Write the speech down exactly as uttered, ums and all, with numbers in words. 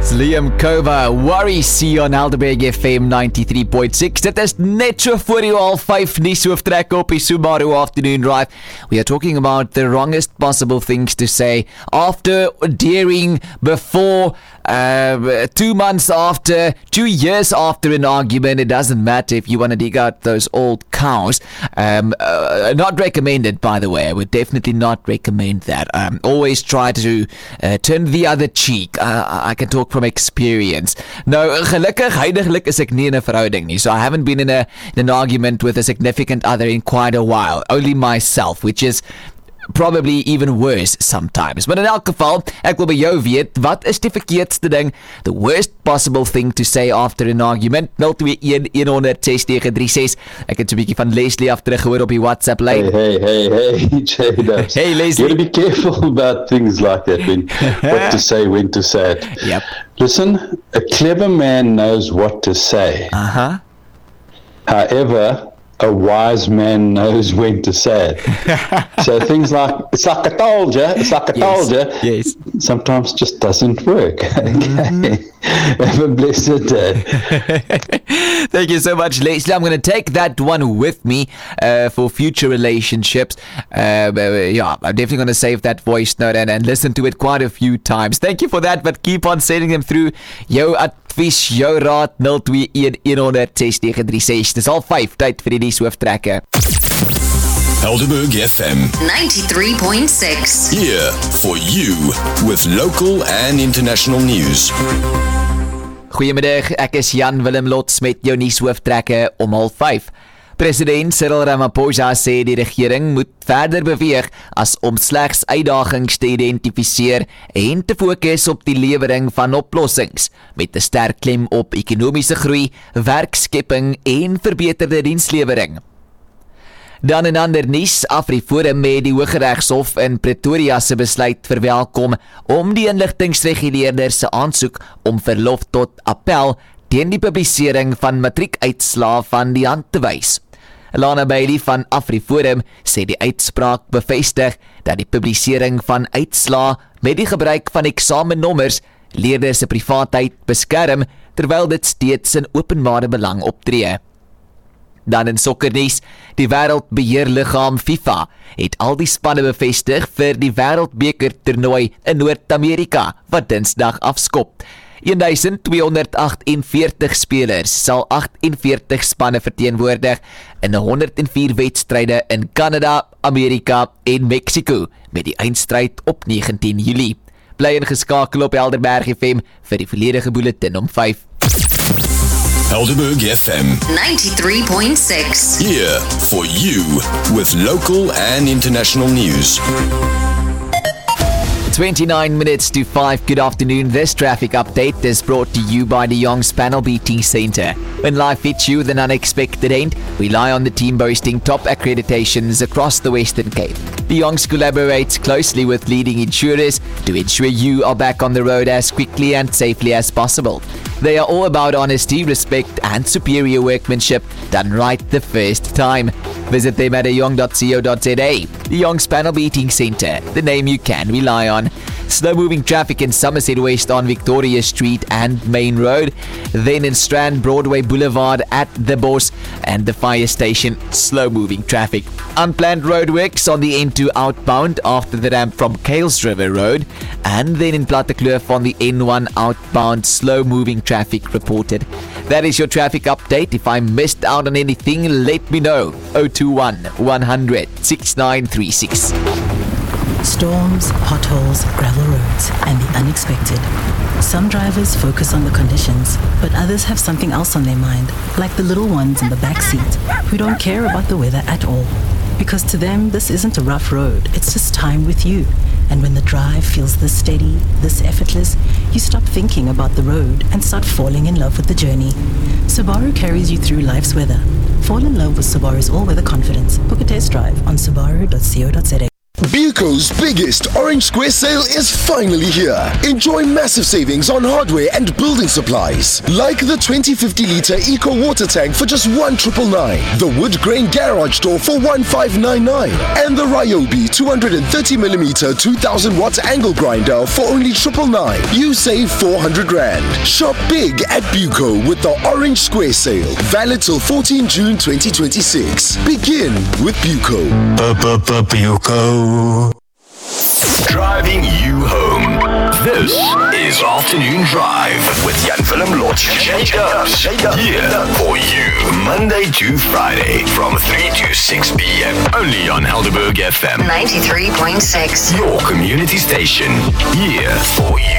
Liam Kova, Worry C on Helderberg F M ninety-three point six. Dit is net so voor you al vyf nuus hoofdtrekke op die Subaru Afternoon Drive. We are talking about the wrongest possible things to say after, during, before, uh, two months after, two years after an argument. It doesn't matter if you want to dig out those old cows. Um, uh, not recommended, by the way. I would definitely not recommend that. Um, always try to uh, turn the other cheek. Uh, I can talk from experience. Nou, gelukkig, huidiglik is ek nie in 'n verhouding nie. So I haven't been in, a, in an argument with a significant other in quite a while. Only myself, which is probably even worse sometimes. Maar in elk geval, ek wil by jou weet, wat is die verkeerdste ding, the worst possible thing to say after an argument? nul twee een een honderd ses nege drie ses. Ek het so 'n bietjie van Leslie af teruggehoor op die WhatsApp lyn. Hey, hey, hey, hey, J-Dubs. Hey, Leslie. You gotta be careful about things like that, when, what to say, when to say it. Yep. Listen, a clever man knows what to say. Uh-huh. However, a wise man knows when to say it. So things like, it's like I told you, it's like I yes. told you, yes. sometimes just doesn't work. Okay. Mm-hmm. Have a blessed day. Thank you so much, Leslie. I'm going to take that one with me uh, for future relationships. Uh, yeah, I'm definitely going to save that voice note and, and listen to it quite a few times. Thank you for that, but keep on sending them through. Jou advies, jou raad, nul twee een een honderd ses nege drie ses. Dis al vyf, tyd vir die nuus hooftrekke. Helderberg F M ninety-three point six. Here for you with local and international news. Goeiemiddag, ek is Jan Willem Lots met jou nuus hooftrekke om half vyf. President Cyril Ramaphosa sê die regering moet verder beweeg as om slegs uitdagings te identifiseer en te fokus op die lewering van oplossings, met 'n sterk klem op ekonomiese groei, werkskepping en verbeterde dienslewering. Dan in ander nuus, AfriForum het die Hooggeregshof in Pretoria se besluit verwelkom om die inligtingsreguleerder se aansoek om verlof tot appel teen die publisering van matriekuitslae van die hand te wys. Lana Bailey van AfriForum sê die uitspraak bevestig dat die publisering van uitslae met die gebruik van eksamennommers leerders se privaatheid beskerm, terwyl dit steeds in openbare belang optree. Dan in sokkernuus, die wêreldbeheerliggaam FIFA het al die spanne bevestig vir die wêreldbeker toernooi in Noord-Amerika wat Dinsdag afskop. twaalf honderd agtenveertig spelers sal agtenveertig spanne verteenwoordig in honderd vier wedstryde in Kanada, Amerika en Mexico, met die eindstryd op negentien Julie. Bly ingeskakel op Helderberg F M vir die volledige bulletin om vyf. Helderberg F M ninety-three point six. Here for you with local and international news. twenty-nine minutes to five. Good afternoon. This traffic update is brought to you by the Young's Panel Beating Center. When life hits you with an unexpected end, rely on the team boasting top accreditations across the Western Cape. The Young's collaborates closely with leading insurers to ensure you are back on the road as quickly and safely as possible. They are all about honesty, respect and superior workmanship done right the first time. Visit them at ayong dot co dot za. The Young's Panel Beating Center, the name you can rely on. Slow-moving traffic in Somerset West on Victoria Street and Main Road. Then in Strand Broadway Boulevard at The Boss and the fire station, slow-moving traffic. Unplanned roadworks on the N two outbound after the ramp from Kales River Road. And then in Plattekloof on the N one outbound, slow-moving traffic reported. That is your traffic update. If I missed out on anything, let me know. zero two one, one hundred, six nine three six. Storms, potholes, gravel roads, and the unexpected. Some drivers focus on the conditions, but others have something else on their mind, like the little ones in the back seat, who don't care about the weather at all. Because to them, this isn't a rough road, it's just time with you. And when the drive feels this steady, this effortless, you stop thinking about the road and start falling in love with the journey. Subaru carries you through life's weather. Fall in love with Subaru's all-weather confidence. Book a test drive on subaru dot co dot za. Buco's biggest Orange Square sale is finally here. Enjoy massive savings on hardware and building supplies, like the twenty fifty litre Eco water tank for just one triple nine, the wood grain garage door for one five nine nine, and the Ryobi two hundred thirty millimeter two thousand watt angle grinder for only triple nine. You save four hundred rand. Shop big at Buco with the Orange Square sale, valid till fourteenth June twenty twenty-six. Begin with Buco. Buco. Driving you home. This is Afternoon Drive with Jan Willem Lotz. Shake up, shake up. Here for you, Monday to Friday from three to six p.m. Only on Helderberg F M ninety-three point six. Your community station. Here for you.